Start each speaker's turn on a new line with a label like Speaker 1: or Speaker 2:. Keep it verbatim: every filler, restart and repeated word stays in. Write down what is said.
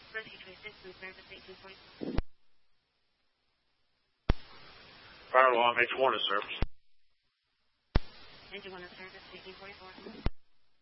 Speaker 1: Proceed to assist in service eighteen forty-four.
Speaker 2: Fire alarm, H one is service.
Speaker 1: Engine one is service eighteen forty-four.